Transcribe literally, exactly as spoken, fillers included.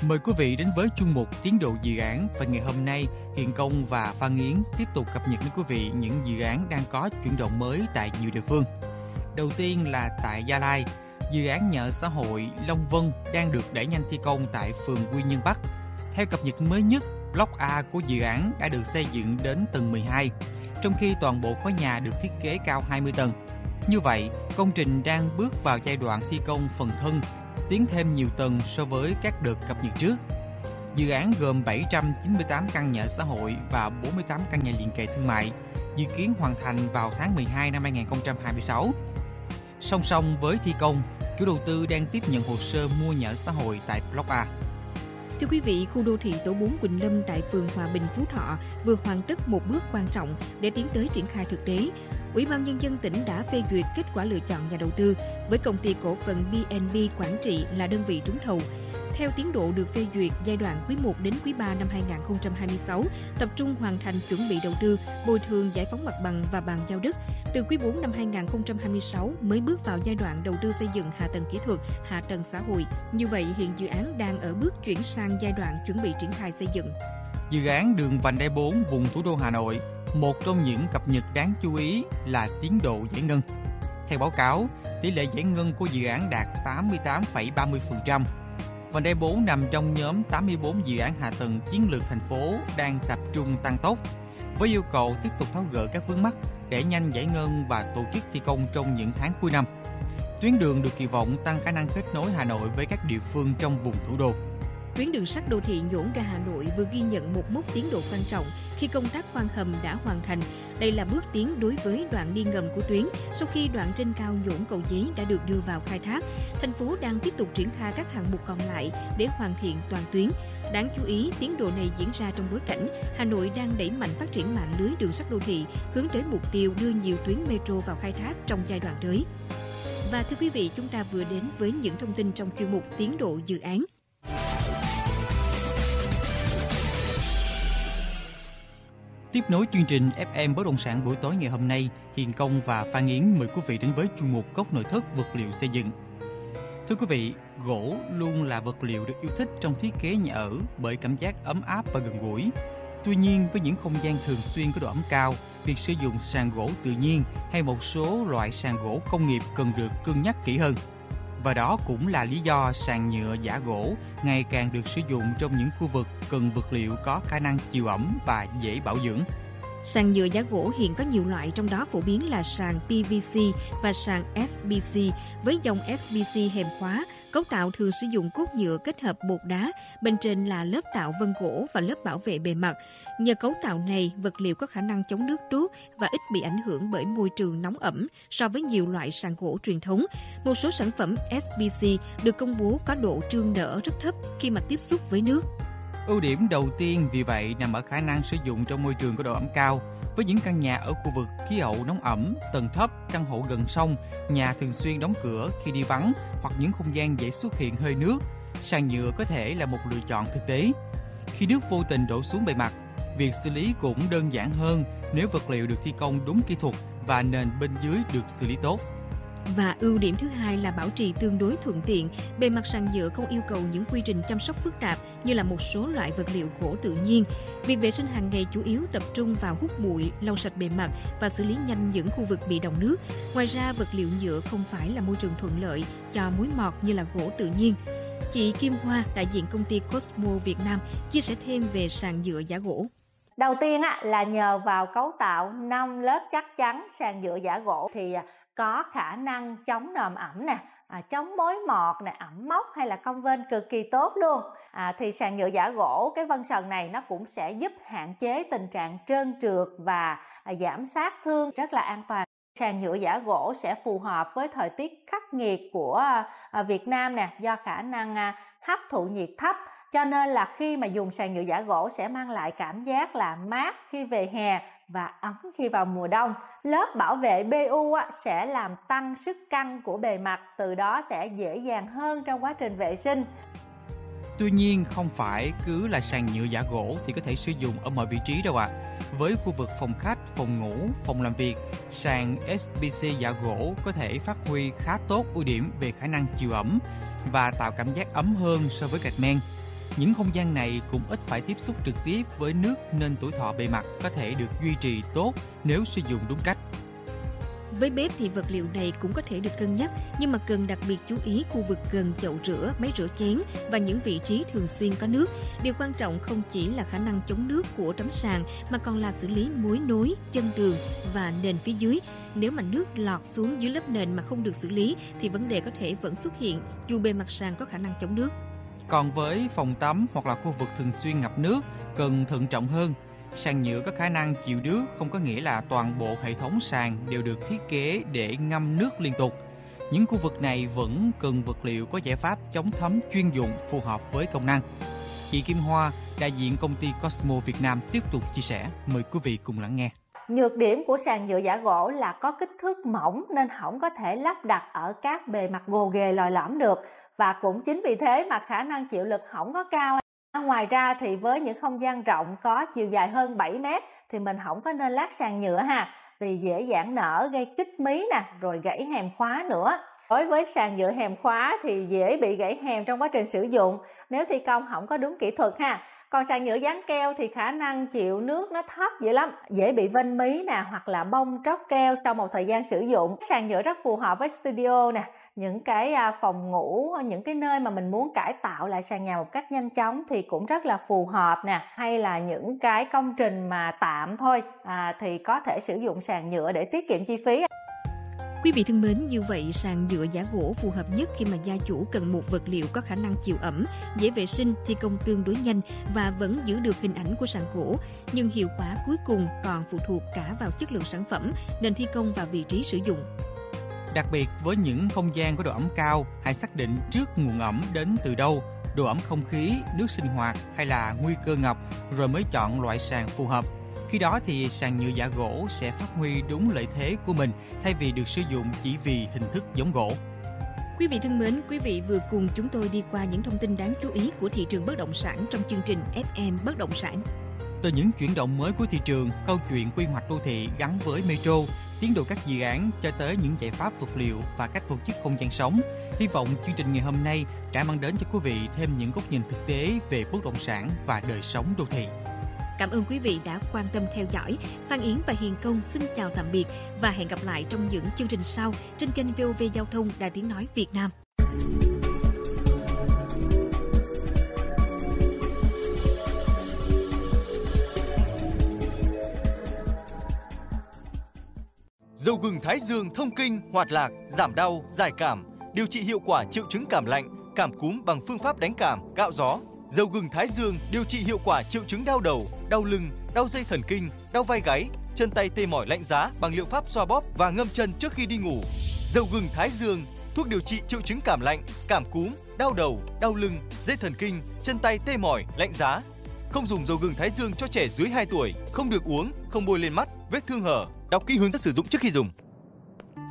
Mời quý vị đến với chuyên mục Tiến độ dự án, và ngày hôm nay Hiền Công và Phan Yến tiếp tục cập nhật đến quý vị những dự án đang có chuyển động mới tại nhiều địa phương. Đầu tiên là tại Gia Lai, dự án nhà ở xã hội Long Vân đang được đẩy nhanh thi công tại phường Quy Nhơn Bắc. Theo cập nhật mới nhất, Block A của dự án đã được xây dựng đến tầng mười hai, trong khi toàn bộ khối nhà được thiết kế cao hai mươi tầng. Như vậy, công trình đang bước vào giai đoạn thi công phần thân, tiến thêm nhiều tầng so với các đợt cập nhật trước. Dự án gồm bảy trăm chín mươi tám căn nhà ở xã hội và bốn mươi tám căn nhà liền kề thương mại, dự kiến hoàn thành vào tháng mười hai năm hai nghìn không trăm hai mươi sáu. Song song với thi công, chủ đầu tư đang tiếp nhận hồ sơ mua nhà ở xã hội tại Block A. Thưa quý vị, khu đô thị Tổ bốn Quỳnh Lâm tại phường Hòa Bình, Phú Thọ vừa hoàn tất một bước quan trọng để tiến tới triển khai thực tế. Ủy ban Nhân dân tỉnh đã phê duyệt kết quả lựa chọn nhà đầu tư với công ty cổ phần bê en bê Quảng Trị là đơn vị trúng thầu. Theo tiến độ được phê duyệt, giai đoạn quý một đến quý ba năm hai nghìn không trăm hai mươi sáu tập trung hoàn thành chuẩn bị đầu tư, bồi thường giải phóng mặt bằng và bàn giao đất. Từ quý bốn năm hai nghìn không trăm hai mươi sáu mới bước vào giai đoạn đầu tư xây dựng hạ tầng kỹ thuật, hạ tầng xã hội. Như vậy, hiện dự án đang ở bước chuyển sang giai đoạn chuẩn bị triển khai xây dựng. Dự án đường vành đai bốn vùng thủ đô Hà Nội, một trong những cập nhật đáng chú ý là tiến độ giải ngân. Theo báo cáo, tỷ lệ giải ngân của dự án đạt tám mươi tám phẩy ba mươi phần trăm. Vành đai bốn nằm trong nhóm tám mươi bốn dự án hạ tầng chiến lược thành phố đang tập trung tăng tốc, với yêu cầu tiếp tục tháo gỡ các vướng mắc để nhanh giải ngân và tổ chức thi công trong những tháng cuối năm. Tuyến đường được kỳ vọng tăng khả năng kết nối Hà Nội với các địa phương trong vùng thủ đô. Tuyến đường sắt đô thị Nhổn ga Hà Nội vừa ghi nhận một mốc tiến độ quan trọng khi công tác khoan hầm đã hoàn thành. Đây là bước tiến đối với đoạn đi ngầm của tuyến sau khi đoạn trên cao Nhổn Cầu Giấy đã được đưa vào khai thác. Thành phố đang tiếp tục triển khai các hạng mục còn lại để hoàn thiện toàn tuyến. Đáng chú ý, tiến độ này diễn ra trong bối cảnh Hà Nội đang đẩy mạnh phát triển mạng lưới đường sắt đô thị, hướng tới mục tiêu đưa nhiều tuyến metro vào khai thác trong giai đoạn tới. Và thưa quý vị, chúng ta vừa đến với những thông tin trong chuyên mục Tiến độ dự án. Tiếp nối chương trình ép em Bất động sản buổi tối ngày hôm nay, Hiền Công và Phan Yến mời quý vị đến với chuyên mục Góc nội thất vật liệu xây dựng. Thưa quý vị, gỗ luôn là vật liệu được yêu thích trong thiết kế nhà ở bởi cảm giác ấm áp và gần gũi. Tuy nhiên, với những không gian thường xuyên có độ ẩm cao, việc sử dụng sàn gỗ tự nhiên hay một số loại sàn gỗ công nghiệp cần được cân nhắc kỹ hơn. Và đó cũng là lý do sàn nhựa giả gỗ ngày càng được sử dụng trong những khu vực cần vật liệu có khả năng chịu ẩm và dễ bảo dưỡng. Sàn nhựa giả gỗ hiện có nhiều loại, trong đó phổ biến là sàn pê vê xê và sàn ét bê xê. Với dòng ét bê xê hèm khóa, cấu tạo thường sử dụng cốt nhựa kết hợp bột đá, bên trên là lớp tạo vân gỗ và lớp bảo vệ bề mặt. Nhờ cấu tạo này, vật liệu có khả năng chống nước tốt và ít bị ảnh hưởng bởi môi trường nóng ẩm so với nhiều loại sàn gỗ truyền thống. Một số sản phẩm ét bê xê được công bố có độ trương nở rất thấp khi mà tiếp xúc với nước. Ưu điểm đầu tiên vì vậy nằm ở khả năng sử dụng trong môi trường có độ ẩm cao. Với những căn nhà ở khu vực khí hậu nóng ẩm, tầng thấp, căn hộ gần sông, nhà thường xuyên đóng cửa khi đi vắng hoặc những không gian dễ xuất hiện hơi nước, sàn nhựa có thể là một lựa chọn thực tế. Khi nước vô tình đổ xuống bề mặt, việc xử lý cũng đơn giản hơn nếu vật liệu được thi công đúng kỹ thuật và nền bên dưới được xử lý tốt. Và ưu điểm thứ hai là bảo trì tương đối thuận tiện. Bề mặt sàn nhựa không yêu cầu những quy trình chăm sóc phức tạp như là một số loại vật liệu gỗ tự nhiên. Việc vệ sinh hàng ngày chủ yếu tập trung vào hút bụi, lau sạch bề mặt và xử lý nhanh những khu vực bị đọng nước. Ngoài ra, vật liệu nhựa không phải là môi trường thuận lợi cho mối mọt như là gỗ tự nhiên. Chị Kim Hoa, đại diện công ty Cosmo Việt Nam, chia sẻ thêm về sàn nhựa giả gỗ. Đầu tiên á, là nhờ vào cấu tạo năm lớp chắc chắn, sàn nhựa giả gỗ thì có khả năng chống nồm ẩm nè, à, chống mối mọt nè, ẩm mốc hay là cong vênh cực kỳ tốt luôn. À, thì sàn nhựa giả gỗ, cái vân sần này nó cũng sẽ giúp hạn chế tình trạng trơn trượt và à, giảm sát thương, rất là an toàn. Sàn nhựa giả gỗ sẽ phù hợp với thời tiết khắc nghiệt của à, Việt Nam nè, do khả năng à, hấp thụ nhiệt thấp. Cho nên là khi mà dùng sàn nhựa giả gỗ sẽ mang lại cảm giác là mát khi về hè và ấm khi vào mùa đông. Lớp bảo vệ bê u sẽ làm tăng sức căng của bề mặt, từ đó sẽ dễ dàng hơn trong quá trình vệ sinh. Tuy nhiên, không phải cứ là sàn nhựa giả gỗ thì có thể sử dụng ở mọi vị trí đâu ạ. À. Với khu vực phòng khách, phòng ngủ, phòng làm việc, sàn ét bê xê giả gỗ có thể phát huy khá tốt ưu điểm về khả năng chịu ẩm và tạo cảm giác ấm hơn so với gạch men. Những không gian này cũng ít phải tiếp xúc trực tiếp với nước nên tuổi thọ bề mặt có thể được duy trì tốt nếu sử dụng đúng cách. Với bếp thì vật liệu này cũng có thể được cân nhắc, nhưng mà cần đặc biệt chú ý khu vực gần chậu rửa, máy rửa chén và những vị trí thường xuyên có nước. Điều quan trọng không chỉ là khả năng chống nước của tấm sàn mà còn là xử lý mối nối, chân tường và nền phía dưới. Nếu mà nước lọt xuống dưới lớp nền mà không được xử lý thì vấn đề có thể vẫn xuất hiện dù bề mặt sàn có khả năng chống nước. Còn với phòng tắm hoặc là khu vực thường xuyên ngập nước, cần thận trọng hơn. Sàn nhựa có khả năng chịu nước không có nghĩa là toàn bộ hệ thống sàn đều được thiết kế để ngâm nước liên tục. Những khu vực này vẫn cần vật liệu có giải pháp chống thấm chuyên dụng phù hợp với công năng. Chị Kim Hoa, đại diện công ty Cosmo Việt Nam tiếp tục chia sẻ. Mời quý vị cùng lắng nghe. Nhược điểm của sàn nhựa giả gỗ là có kích thước mỏng nên không có thể lắp đặt ở các bề mặt gồ ghề lòi lõm được. Và cũng chính vì thế mà khả năng chịu lực không có cao. Ngoài ra thì với những không gian rộng có chiều dài hơn bảy mét thì mình không có nên lát sàn nhựa ha, vì dễ giãn nở, gây kích mí nè, rồi gãy hèm khóa nữa. Đối với sàn nhựa hèm khóa thì dễ bị gãy hèm trong quá trình sử dụng nếu thi công không có đúng kỹ thuật ha. Còn sàn nhựa dán keo thì khả năng chịu nước nó thấp dữ lắm, dễ bị vênh mí nè hoặc là bong tróc keo sau một thời gian sử dụng. Sàn nhựa rất phù hợp với studio nè, những cái phòng ngủ, những cái nơi mà mình muốn cải tạo lại sàn nhà một cách nhanh chóng thì cũng rất là phù hợp nè. Hay là những cái công trình mà tạm thôi à, thì có thể sử dụng sàn nhựa để tiết kiệm chi phí. Quý vị thân mến, như vậy sàn nhựa giả gỗ phù hợp nhất khi mà gia chủ cần một vật liệu có khả năng chịu ẩm, dễ vệ sinh, thi công tương đối nhanh và vẫn giữ được hình ảnh của sàn gỗ. Nhưng hiệu quả cuối cùng còn phụ thuộc cả vào chất lượng sản phẩm, nền thi công và vị trí sử dụng. Đặc biệt với những không gian có độ ẩm cao, hãy xác định trước nguồn ẩm đến từ đâu, độ ẩm không khí, nước sinh hoạt hay là nguy cơ ngập, rồi mới chọn loại sàn phù hợp. Khi đó thì sàn nhựa giả gỗ sẽ phát huy đúng lợi thế của mình thay vì được sử dụng chỉ vì hình thức giống gỗ. Quý vị thân mến, quý vị vừa cùng chúng tôi đi qua những thông tin đáng chú ý của thị trường bất động sản trong chương trình ép em Bất động sản. Từ những chuyển động mới của thị trường, câu chuyện quy hoạch đô thị gắn với metro, tiến độ các dự án cho tới những giải pháp vật liệu và cách tổ chức không gian sống. Hy vọng chương trình ngày hôm nay đã mang đến cho quý vị thêm những góc nhìn thực tế về bất động sản và đời sống đô thị. Cảm ơn quý vị đã quan tâm theo dõi. Phan Yến và Hiền Công xin chào tạm biệt và hẹn gặp lại trong những chương trình sau trên kênh vê o vê Giao thông Đài Tiếng nói Việt Nam. Dầu gừng Thái Dương thông kinh, hoạt lạc, giảm đau, giải cảm, điều trị hiệu quả triệu chứng cảm lạnh, cảm cúm bằng phương pháp đánh cảm, gạo gió. Dầu gừng Thái Dương điều trị hiệu quả triệu chứng đau đầu, đau lưng, đau dây thần kinh, đau vai gáy, chân tay tê mỏi lạnh giá bằng liệu pháp xoa bóp và ngâm chân trước khi đi ngủ. Dầu gừng Thái Dương, thuốc điều trị triệu chứng cảm lạnh, cảm cúm, đau đầu, đau lưng, dây thần kinh, chân tay tê mỏi, lạnh giá. Không dùng dầu gừng Thái Dương cho trẻ dưới hai tuổi, không được uống, không bôi lên mắt, vết thương hở. Đọc kỹ hướng dẫn sử dụng trước khi dùng.